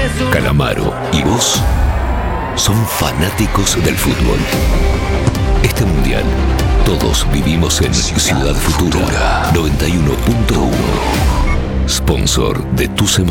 Calamaro y vos son fanáticos del fútbol. Este mundial, todos vivimos en Ciudad Futura 91.1. Sponsor de tus emociones.